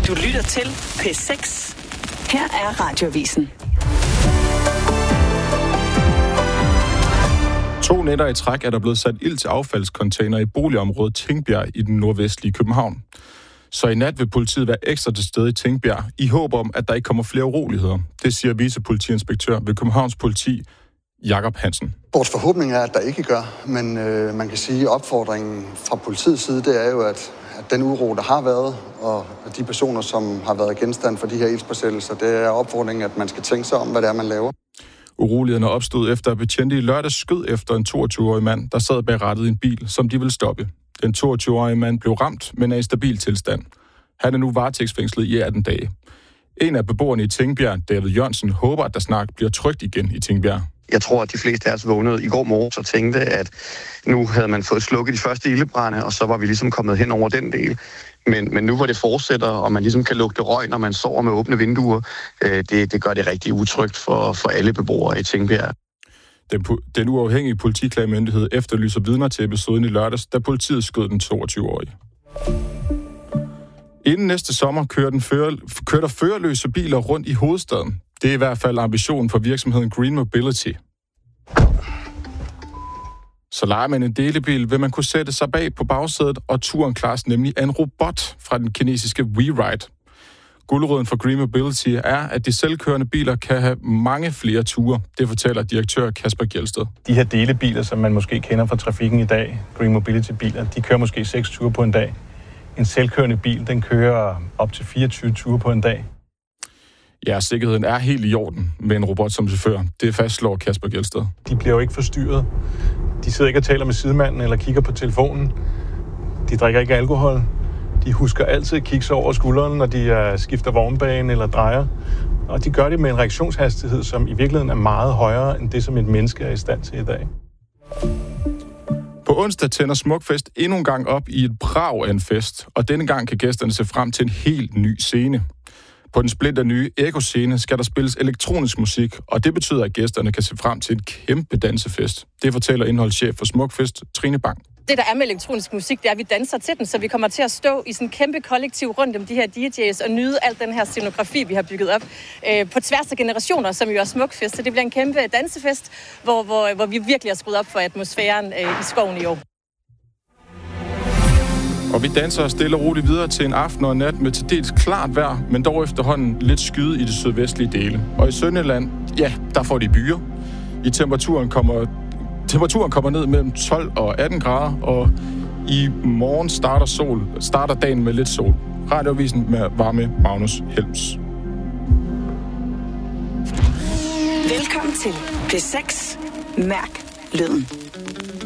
Du lytter til P6. Her er Radioavisen. 2 nætter i træk er der blevet sat ild til affaldscontainer i boligområdet Tingbjerg i den nordvestlige København. Så i nat vil politiet være ekstra til stede i Tingbjerg, i håb om, at der ikke kommer flere uroligheder. Det siger vicepolitiinspektør ved Københavns Politi, Jakob Hansen. Vores forhåbning er, at der ikke gør, men man kan sige, at opfordringen fra politiets side, det er jo, at den uro, der har været, og de personer, som har været genstand for de her ildspåsættelser, det er opfordringen, at man skal tænke sig om, hvad det er, man laver. Urolighederne opstod efter, at betjente i lørdags skød efter en 22-årig mand, der sad bag rattet i en bil, som de ville stoppe. Den 22-årige mand blev ramt, men er i stabil tilstand. Han er nu varetægtsfængslet i 18 dage. En af beboerne i Tingbjerg, David Jørgensen, håber, at der snart bliver trygt igen i Tingbjerg. Jeg tror, at de fleste af os vågnede i går morges og tænkte, at nu havde man fået slukket de første ildebrande, og så var vi ligesom kommet hen over den del. Men nu hvor det fortsætter, og man ligesom kan lugte røg, når man sover med åbne vinduer, det gør det rigtig utrygt for alle beboere i Tingbjerg. Den uafhængige politiklagemyndighed efterlyser vidner til episoden i lørdags, da politiet skød den 22-årige. Inden næste sommer kører der førerløse biler rundt i hovedstaden. Det er i hvert fald ambitionen for virksomheden Green Mobility. Så leger man en delebil, vil man kunne sætte sig bag på bagsædet, og turen klares nemlig af en robot fra den kinesiske WeRide. Guldråden for Green Mobility er, at de selvkørende biler kan have mange flere ture. Det fortæller direktør Kasper Gjeldsted. De her delebiler, som man måske kender fra trafikken i dag, Green Mobility-biler, de kører måske 6 ture på en dag. En selvkørende bil, den kører op til 24 ture på en dag. Ja, sikkerheden er helt i orden med en robot som chauffør. Det fastslår Kasper Gjeldsted. De bliver jo ikke forstyrret. De sidder ikke og taler med sidemanden eller kigger på telefonen. De drikker ikke alkohol. De husker altid at kigge sig over skulderen, når de skifter vognbane eller drejer. Og de gør det med en reaktionshastighed, som i virkeligheden er meget højere end det, som et menneske er i stand til i dag. På onsdag tænder Smukfest endnu en gang op i et brag af en fest, og denne gang kan gæsterne se frem til en helt ny scene. På den splinter nye Eko-scene skal der spilles elektronisk musik, og det betyder, at gæsterne kan se frem til en kæmpe dansefest. Det fortæller indholdschef for Smukfest, Trine Bang. Det, der er med elektronisk musik, det er, at vi danser til den, så vi kommer til at stå i sådan en kæmpe kollektiv rundt om de her DJ's og nyde al den her scenografi, vi har bygget op på tværs af generationer, som jo er Smukfest. Så det bliver en kæmpe dansefest, hvor vi virkelig har skruet op for atmosfæren i skoven i år. Og vi danser stille og roligt videre til en aften og en nat med til dels klart vejr, men dog efterhånden lidt skyde i de sydvestlige dele. Og i Sønderjylland, ja, der får de byer. Temperaturen kommer ned mellem 12 og 18 grader, og i morgen starter dagen med lidt sol. Radioavisen var med Magnus Helms. Velkommen til P6. Mærk lyden.